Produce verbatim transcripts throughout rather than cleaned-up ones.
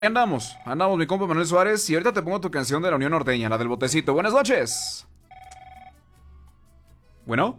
Andamos, andamos mi compa Manuel Suárez y ahorita te pongo tu canción de la Unión Norteña, la del botecito. Buenas noches. Bueno.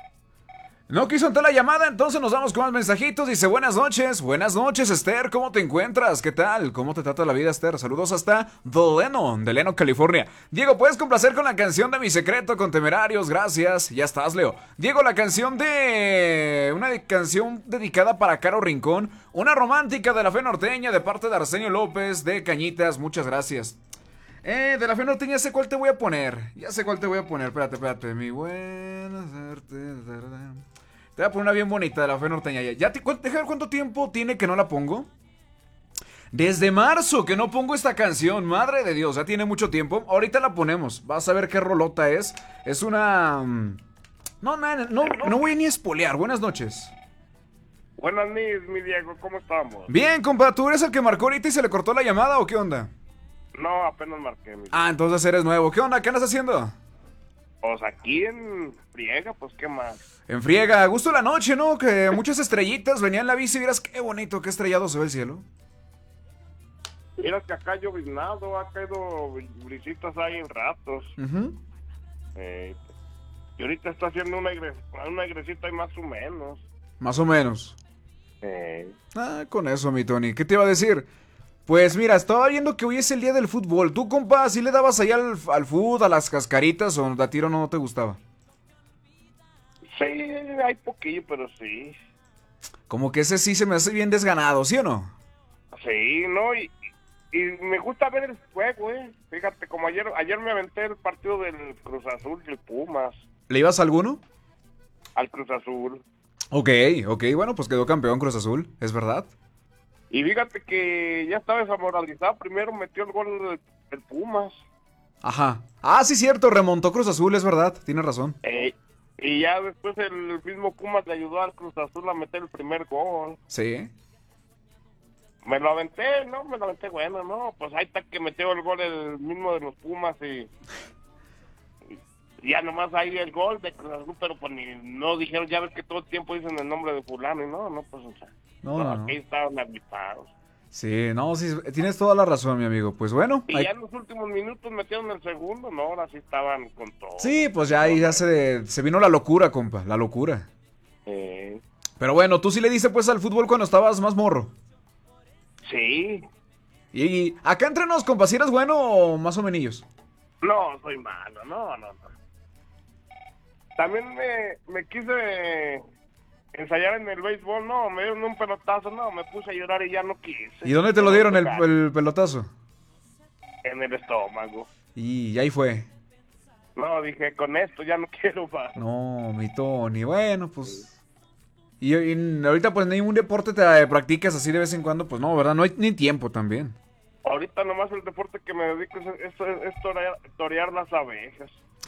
No quiso entrar la llamada, entonces nos vamos con más mensajitos. Dice, buenas noches, buenas noches Esther, ¿cómo te encuentras? ¿Qué tal? ¿Cómo te trata la vida, Esther? Saludos hasta Deleno, Deleno, California. Diego, ¿puedes complacer con la canción de Mi Secreto con Temerarios? Gracias, ya estás, Leo. Diego, la canción de... una canción dedicada para Caro Rincón, una romántica de la fe norteña de parte de Arsenio López de Cañitas, muchas gracias. Eh, de la fe norteña sé cuál te voy a poner. Ya sé cuál te voy a poner, espérate, espérate. Mi buena suerte. Te voy a poner una bien bonita de la fe norteña. Ya te, deja ver cuánto tiempo tiene que no la pongo. Desde marzo que no pongo esta canción. Madre de Dios, ya tiene mucho tiempo. Ahorita la ponemos. Vas a ver qué rolota es. Es una... No, no, no, no voy ni a espolear. Buenas noches. Buenas noches, mi Diego, ¿cómo estamos? Bien, compa, ¿tú eres el que marcó ahorita y se le cortó la llamada o qué onda? No, apenas marqué, mi Ah, entonces eres nuevo. ¿Qué onda? ¿Qué andas haciendo? Pues aquí en friega, pues qué más. En friega, gusto la noche, ¿no? Que muchas estrellitas venían en la bici. Vieras qué bonito, qué estrellado se ve el cielo. Mira que acá ha lloviznado, ha caído brisitas ahí en ratos. Uh-huh. eh, y ahorita está haciendo una, igre una igresita ahí más o menos. Más o menos. Eh. Ah, con eso, mi Tony. ¿Qué te iba a decir? Pues mira, estaba viendo que hoy es el día del fútbol. ¿Tú, compa, sí le dabas ahí al, al fútbol, a las cascaritas o a tiro no te gustaba? Sí, hay poquillo, pero sí. Como que ese sí se me hace bien desganado, ¿sí o no? Sí, no, y, y me gusta ver el juego, eh. Fíjate, como ayer ayer me aventé el partido del Cruz Azul y el Pumas. ¿Le ibas a alguno? Al Cruz Azul. Ok, ok, bueno, pues quedó campeón Cruz Azul, ¿es verdad? Y fíjate que ya estaba desmoralizado. Primero metió el gol el, el Pumas. Ajá. Ah, sí, cierto, remontó Cruz Azul, es verdad, tienes razón. Eh, y ya después el mismo Pumas le ayudó al Cruz Azul a meter el primer gol. Sí. Me lo aventé, ¿no? Me lo aventé, bueno, ¿no? Pues ahí está que metió el gol el mismo de los Pumas y... y ya nomás ahí el gol de Cruz Azul, pero pues ni, no dijeron, ya ves que todo el tiempo dicen el nombre de fulano y no, no, pues o sea... No, no, no, no. aquí estaban agripados. Sí, no, sí, tienes toda la razón, mi amigo. Pues bueno. Y hay... ya en los últimos minutos metieron el segundo, no, ahora sí estaban con todo. Sí, pues ya ahí ya se, se vino la locura, compa, la locura. Eh... Pero bueno, tú sí le diste pues al fútbol cuando estabas más morro. Sí. Y acá entre nos, compa, ¿si eres bueno o más o menos? No, soy malo, no, no, no. También me, me quise ensayar en el béisbol, no, me dieron un pelotazo, no, me puse a llorar y ya no quise. ¿Y dónde te lo dieron el, el pelotazo? En el estómago. Y ahí fue. No, dije, con esto ya no quiero más. No, mi Tony, bueno, pues... Y, y ahorita pues ningún deporte te practicas así de vez en cuando, pues no, ¿verdad? No hay ni tiempo también. Ahorita nomás el deporte que me dedico es, es, es torear, torear las abejas.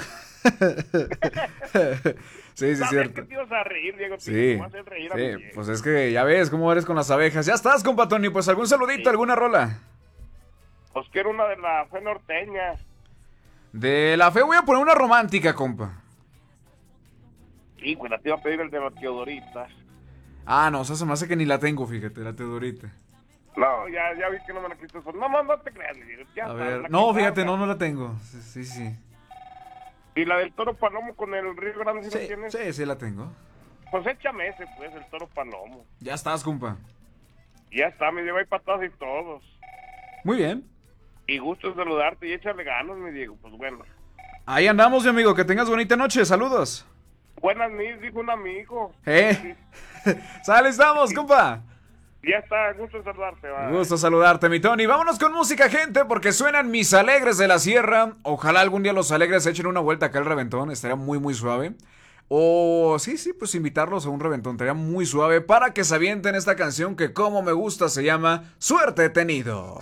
Sí, sí, es cierto. Que te ibas a reír, Diego? Sí, a reír sí, a pues es que ya ves cómo eres con las abejas. Ya estás, compa Tony, pues algún saludito, sí. Alguna rola. Pues quiero una de la fe norteña. De la fe voy a poner una romántica, compa. Sí, pues la te iba a pedir el de las Teodoritas. Ah, no, o sea, se me hace que ni la tengo, fíjate, la Teodorita. No, ya, ya vi que no me la quisiste. No, no, no te creas, ya a está, ver, no, fíjate, no, no la tengo. Sí, sí, sí. ¿Y la del Toro Palomo con el Río Grande si sí, la tienes? Sí, sí la tengo. Pues échame ese, pues, el Toro Palomo. Ya estás, compa. Ya está, me llevo ahí patadas y todos. Muy bien. Y gusto saludarte y échale ganas, mi Diego, pues bueno. Ahí andamos, mi amigo, que tengas bonita noche, saludos. Buenas noches, dijo un amigo. ¿Eh? Sale, estamos, compa. Ya está, gusto saludarte. Va. Gusto saludarte, mi Tony. Vámonos con música, gente, porque suenan Mis Alegres de la Sierra. Ojalá algún día los Alegres se echen una vuelta acá al reventón, estaría muy, muy suave. O sí, sí, pues invitarlos a un reventón, estaría muy suave para que se avienten esta canción que como me gusta se llama Suerte Tenido.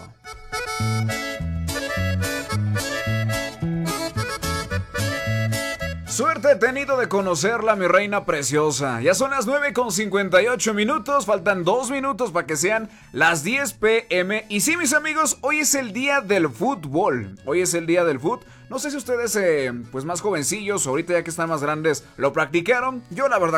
Suerte he tenido de conocerla, mi reina preciosa. Ya son las nueve con cincuenta y ocho minutos, faltan dos minutos para que sean las diez pm. Y sí, mis amigos, hoy es el día del fútbol. Hoy es el día del fútbol. No sé si ustedes, eh, pues más jovencillos, ahorita ya que están más grandes, lo practicaron. Yo la verdad